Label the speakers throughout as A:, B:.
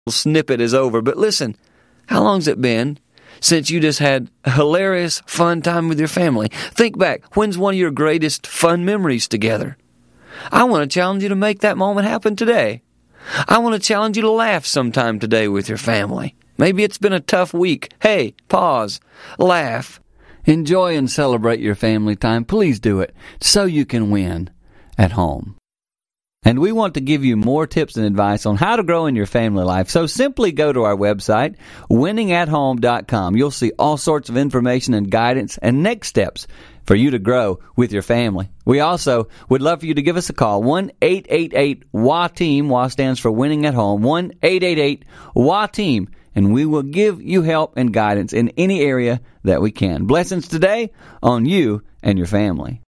A: snippet is over. But listen, how long's it been since you just had a hilarious, fun time with your family? Think back. When's one of your greatest fun memories together? I want to challenge you to make that moment happen today. I want to challenge you to laugh sometime today with your family. Maybe it's been a tough week. Hey, pause. Laugh. Enjoy and celebrate your family time. Please do it so you can win at home. And we want to give you more tips and advice on how to grow in your family life. So simply go to our website, winningathome.com. You'll see all sorts of information and guidance and next steps for you to grow with your family. We also would love for you to give us a call, 1-888-WA-TEAM. WA stands for Winning at Home, 1-888-WA-TEAM. And we will give you help and guidance in any area that we can. Blessings today on you and your family.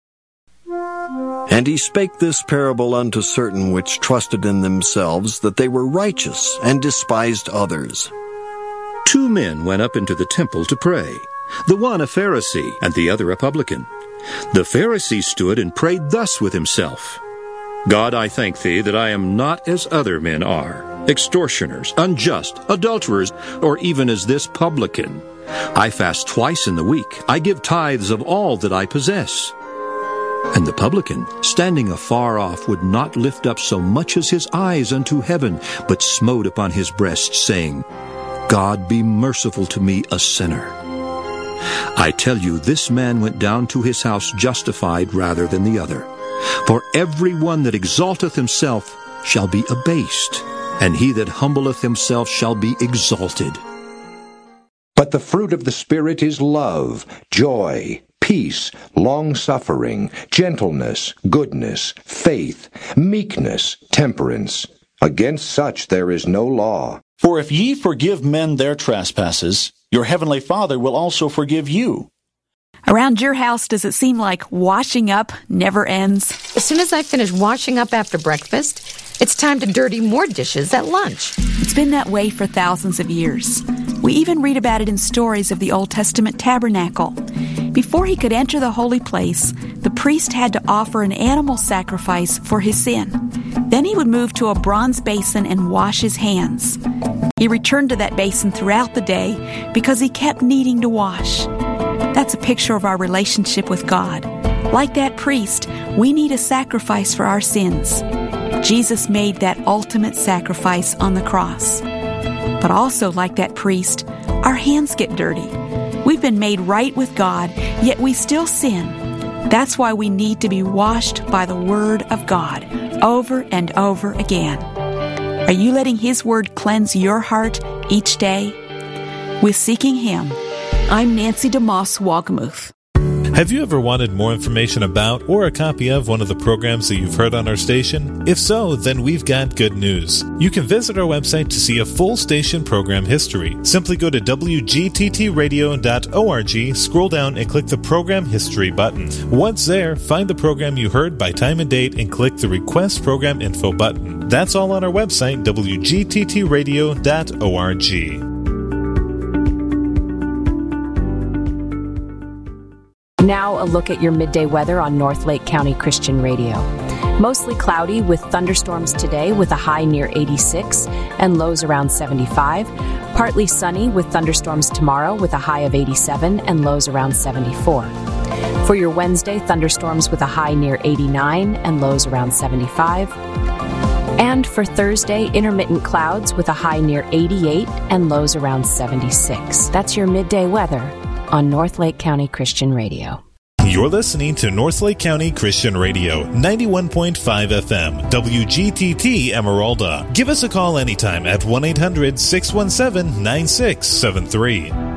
B: And he spake this parable unto certain which trusted in themselves that they were righteous, and despised others.
C: 2 men went up into the temple to pray, the one a Pharisee, and the other a publican. The Pharisee stood and prayed thus with himself, God, I thank thee that I am not as other men are, extortioners, unjust, adulterers, or even as this publican. I fast twice in the week. I give tithes of all that I possess. And the publican, standing afar off, would not lift up so much as his eyes unto heaven, but smote upon his breast, saying, God, be merciful to me, a sinner. I tell you, this man went down to his house justified rather than the other. For every one that exalteth himself shall be abased, and he that humbleth himself shall be exalted.
D: But the fruit of the Spirit is love, joy, peace, long-suffering, gentleness, goodness, faith, meekness, temperance. Against such there is no law.
E: For if ye forgive men their trespasses, your heavenly Father will also forgive you.
F: Around your house, does it seem like washing up never ends?
G: As soon as I finish washing up after breakfast, it's time to dirty more dishes at lunch.
F: It's been that way for thousands of years. We even read about it in stories of the Old Testament tabernacle. Before he could enter the holy place, the priest had to offer an animal sacrifice for his sin. Then he would move to a bronze basin and wash his hands. He returned to that basin throughout the day because he kept needing to wash. That's a picture of our relationship with God. Like that priest, we need a sacrifice for our sins. Jesus made that ultimate sacrifice on the cross. But also, like that priest, our hands get dirty. We've been made right with God, yet we still sin. That's why we need to be washed by the Word of God over and over again. Are you letting His Word cleanse your heart each day? With Seeking Him, I'm Nancy DeMoss Wogmuth.
H: Have you ever wanted more information about or a copy of one of the programs that you've heard on our station? If so, then we've got good news. You can visit our website to see a full station program history. Simply go to wgttradio.org, scroll down and click the Program History button. Once there, find the program you heard by time and date and click the Request Program Info button. That's all on our website, wgttradio.org.
I: Now a look at your midday weather on North Lake County Christian Radio. Mostly cloudy with thunderstorms today with a high near 86 and lows around 75. Partly sunny with thunderstorms tomorrow with a high of 87 and lows around 74. For your Wednesday, thunderstorms with a high near 89 and lows around 75. And for Thursday, intermittent clouds with a high near 88 and lows around 76. That's your midday weather on North Lake County Christian Radio.
H: You're listening to North Lake County Christian Radio, 91.5 FM, WGTT Emeralda. Give us a call anytime at 1-800-617-9673.